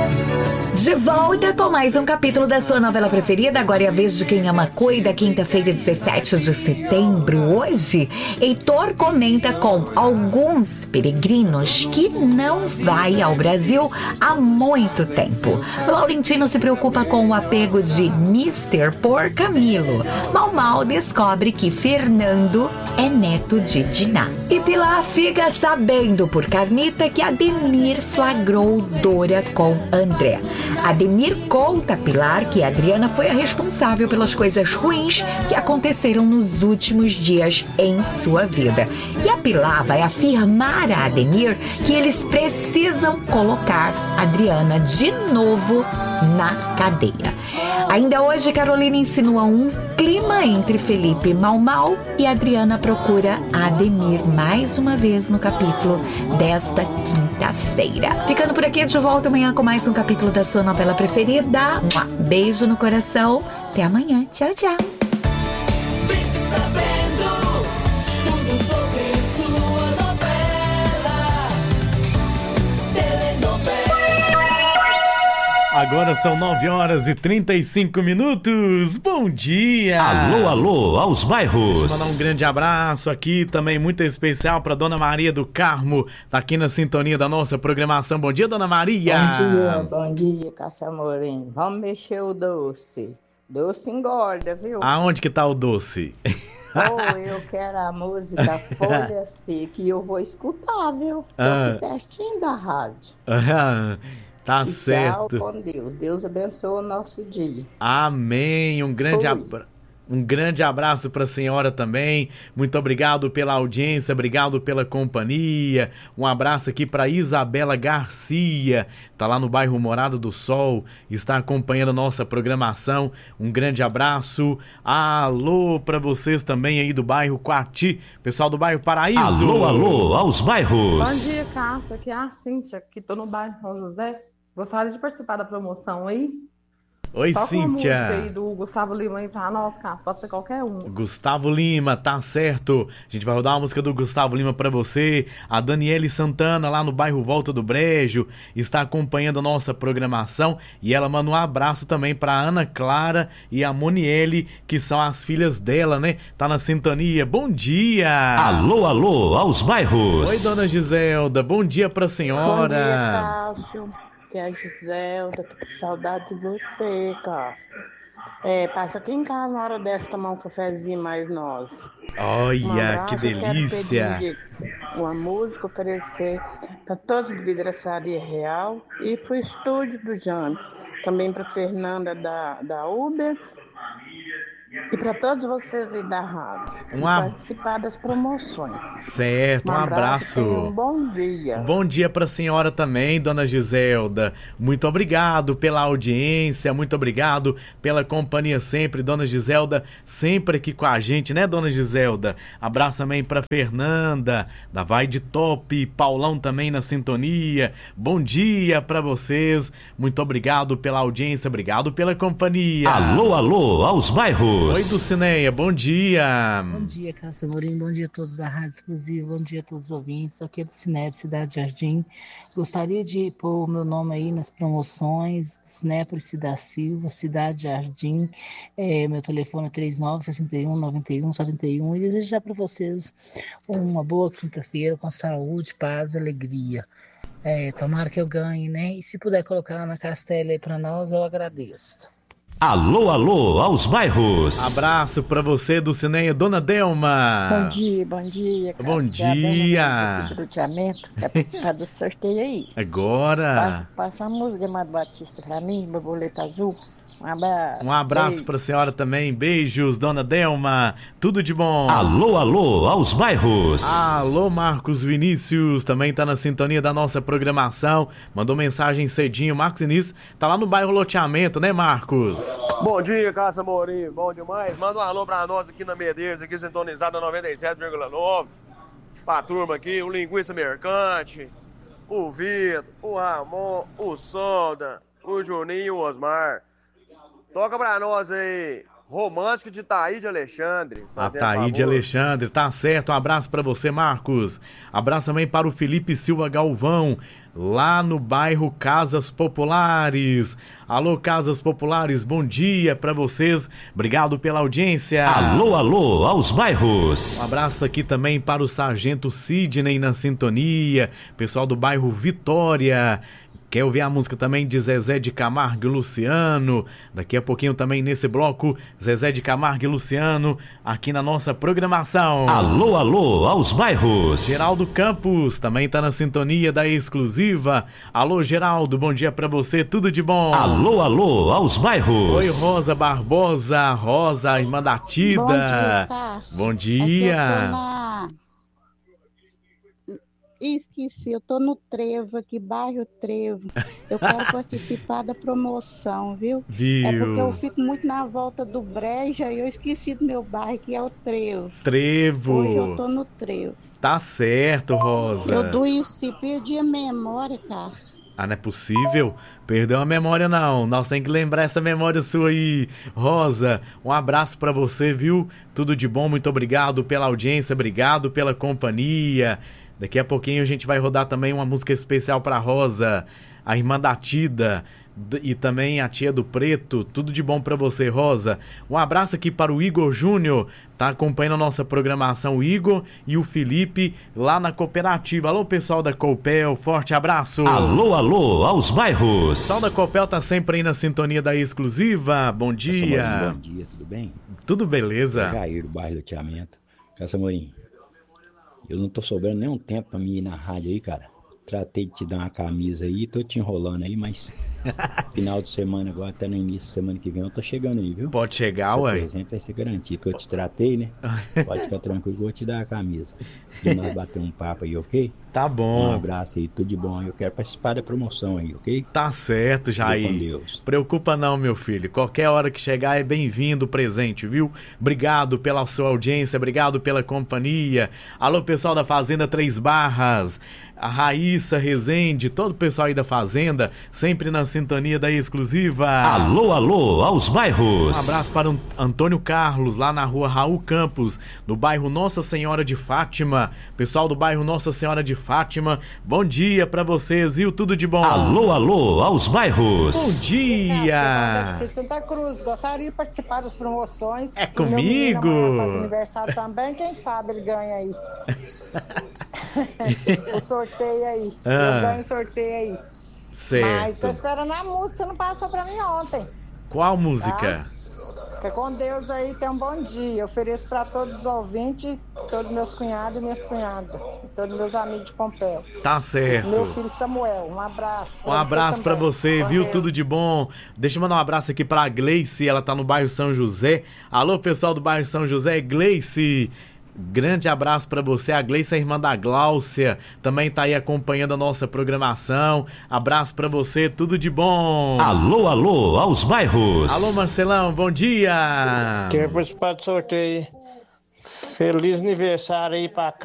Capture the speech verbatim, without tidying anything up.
De volta com mais um capítulo da sua novela preferida. Agora é a vez de Quem Ama Cuida, quinta-feira, dezessete de setembro. Hoje, Heitor comenta com alguns peregrinos que não vai ao Brasil há muito tempo. Laurentino se preocupa com o apego de mister por Camilo. Mal Mal descobre que Fernando é neto de Diná. E Pilar fica sabendo por Carmita que Ademir flagrou Dora com André. Ademir conta a Pilar que a Adriana foi a responsável pelas coisas ruins que aconteceram nos últimos dias em sua vida. E a Pilar vai afirmar a Ademir que eles precisam colocar a Adriana de novo na cadeia. Ainda hoje, Carolina insinua um clima entre Felipe e Mal Mal e Adriana procura a Ademir mais uma vez no capítulo desta quinta-feira. Ficando por aqui, de volta amanhã com mais um capítulo da sua novela preferida. Um beijo no coração. Até amanhã. Tchau, tchau. Agora são nove horas e trinta e cinco minutos. Bom dia! Alô, alô, aos bairros. Deixa eu mandar um grande abraço aqui, também muito especial para Dona Maria do Carmo, tá aqui na sintonia da nossa programação. Bom dia, Dona Maria! Bom dia, bom dia, Cássia Amorim. Vamos mexer o doce. Doce engorda, viu? Aonde que tá o doce? Oh, eu quero a música Folha Seca e eu vou escutar, viu? Tô Ah. aqui pertinho da rádio. Ah, tá E certo. tchau com Deus. Deus abençoe o nosso dia. Amém. Um grande Fui. abraço. Um grande abraço para a senhora também. Muito obrigado pela audiência, obrigado pela companhia. Um abraço aqui para Isabela Garcia, tá lá no bairro Morada do Sol, está acompanhando a nossa programação. Um grande abraço. Alô para vocês também aí do bairro Coati, pessoal do bairro Paraíso. Alô, alô, aos bairros. Bom dia, Cássia. Aqui é a Cíntia, que tô no bairro São José. Gostaria de participar da promoção aí? Oi, Toca uma música aí Cíntia. do Gustavo Lima aí pra nós, Cássia. Pode ser qualquer um. Gustavo Lima, tá certo. A gente vai rodar uma música do Gustavo Lima pra você. A Daniele Santana, lá no bairro Volta do Brejo, está acompanhando a nossa programação. E ela manda um abraço também pra Ana Clara e a Moniele, que são as filhas dela, né? Tá na sintonia. Bom dia! Alô, alô, aos bairros. Oi, dona Giselda. Bom dia pra senhora. Bom dia, Cássio. Que é a Giselda, tô com saudade de você, Cássio. É, passa aqui em casa na hora dessa tomar um cafezinho mais nós. Um Olha, abraço, que eu quero delícia. pedir uma música, oferecer para todos de Vidraçaria Real e pro estúdio do Jânio. Também para Fernanda da, da Uber e para todos vocês aí da rádio. Um E ab- participar das promoções. Certo, um abraço. tenham um bom dia. Bom dia pra senhora também, dona Giselda. Muito obrigado pela audiência, muito obrigado pela companhia sempre, dona Giselda, sempre aqui com a gente, né, dona Giselda? Abraço também pra Fernanda, da Vai de Top, Paulão também na sintonia. Bom dia pra vocês, muito obrigado pela audiência, obrigado pela companhia. Alô, alô, aos bairros. Oi, Dulcineia, bom dia. Bom dia, Cássia Amorim. Bom dia a todos da Rádio Exclusiva. Bom dia a todos os ouvintes. Aqui é do Cinep, Cidade Jardim. Gostaria de pôr o meu nome aí nas promoções. Cinep da Silva, Cidade Jardim. É, meu telefone é três nove seis um nove um sete um. E desejar para vocês uma boa quinta-feira com saúde, paz e alegria. É, tomara que eu ganhe, né? E se puder colocar na Castela aí para nós, eu agradeço. Alô, alô, aos bairros. Abraço pra você, Dulcineia, dona Delma. Bom dia, bom dia. Bom Cássia. dia. Do loteamento, quer participar do sorteio aí. Agora. Passa, passa a música Amado Batista pra mim, Borboleta Azul. Um abraço. Um abraço Beijo. pra senhora também. Beijos, dona Delma. Tudo de bom. Alô, alô, aos bairros. Alô, Marcos Vinícius. Também tá na sintonia da nossa programação. Mandou mensagem cedinho. Marcos Vinícius tá lá no bairro Loteamento, né, Marcos? Bom dia, Cássia Amorim, bom demais. Manda um alô pra nós aqui na Medeiros, aqui sintonizado na noventa e sete vírgula nove. Pra turma aqui, o Linguiça Mercante, o Vitor, o Ramon, o Solda, o Juninho e o Osmar. Toca pra nós aí, Romântica de Taíde Alexandre. A Taíde Alexandre, tá certo. Um abraço pra você, Marcos. Abraço também para o Felipe Silva Galvão, lá no bairro Casas Populares. Alô, Casas Populares, bom dia pra vocês. Obrigado pela audiência. Alô, alô, aos bairros. Um abraço aqui também para o Sargento Sidney na sintonia. Pessoal do bairro Vitória. Quer ouvir a música também de Zezé de Camargo e Luciano? Daqui a pouquinho também nesse bloco, Zezé de Camargo e Luciano, aqui na nossa programação. Alô, alô, aos bairros. Geraldo Campos também tá na sintonia da exclusiva. Alô, Geraldo, bom dia pra você, tudo de bom? Alô, alô, aos bairros. Oi, Rosa Barbosa, Rosa, irmã da Tida. Bom dia, Cássio. Bom dia. Esqueci, eu tô no Trevo aqui, bairro Trevo. Eu quero participar da promoção, viu? Viu? É porque eu fico muito na volta do Breja e eu esqueci do meu bairro, que é o Trevo. Trevo. Hoje eu tô no Trevo. Tá certo, Rosa. Eu adoeci, perdi a memória, Cássio. Ah, não é possível? Perdeu a memória não. Nós temos que lembrar essa memória sua aí. Rosa, um abraço pra você, viu? Tudo de bom, muito obrigado pela audiência, obrigado pela companhia. Daqui a pouquinho a gente vai rodar também uma música especial pra Rosa, a irmã da Tida, e também a tia do Preto. Tudo de bom pra você, Rosa. Um abraço aqui para o Igor Júnior, tá acompanhando a nossa programação, o Igor e o Felipe lá na cooperativa. Alô, pessoal da Copel, forte abraço. Alô, alô, aos bairros. O pessoal da Copel tá sempre aí na sintonia da exclusiva. Bom dia. Caça, bom dia, tudo bem? Tudo beleza. Jair, do bairro Loteamento. Caça Morim, eu não tô sobrando nem um tempo pra mim ir na rádio aí, cara. Tratei de te dar uma camisa aí, tô te enrolando aí, mas final de semana agora, até no início da semana que vem, eu tô chegando aí, viu? Pode chegar, Seu ué. presente vai ser garantido, que eu te tratei, né? Pode ficar tranquilo que eu vou te dar a camisa. E nós bater um papo aí, ok? Tá bom. Um abraço aí, tudo de bom. Eu quero participar da promoção aí, ok? Tá certo, Jair. Com Deus. Preocupa não, meu filho. Qualquer hora que chegar é bem-vindo o presente, viu? Obrigado pela sua audiência, obrigado pela companhia. Alô, pessoal da Fazenda Três Barras, a Raíssa Rezende, todo o pessoal aí da Fazenda, sempre na sintonia da exclusiva. Alô, alô, aos bairros. Um abraço para o Antônio Carlos, lá na rua Raul Campos, no bairro Nossa Senhora de Fátima. Pessoal do bairro Nossa Senhora de Fátima, bom dia pra vocês, viu? Tudo de bom. Alô, alô, aos bairros. Bom dia. De Santa Cruz, gostaria de participar das promoções. É E comigo. meu menino faz aniversário também, quem sabe ele ganha aí. O sorteio aí. Ah. Eu ganho o sorteio aí. Certo. Mas tô esperando a música, você não passou pra mim ontem. Qual música? Tá? Fica com Deus aí, tenha um bom dia. Eu ofereço pra todos os ouvintes, todos meus cunhados e minhas cunhadas, todos meus amigos de Pompéu. Tá certo. Meu filho Samuel, um abraço. Um abraço pra você, viu? Tudo de bom. Deixa eu mandar um abraço aqui pra Gleice, ela tá no bairro São José. Alô, pessoal do bairro São José, Gleice. Grande abraço pra você, a Gleice, a irmã da Gláucia, também tá aí acompanhando a nossa programação. Abraço pra você, tudo de bom. Alô, alô, aos bairros. Alô, Marcelão, bom dia. Quero participar do sorteio. Feliz aniversário aí pra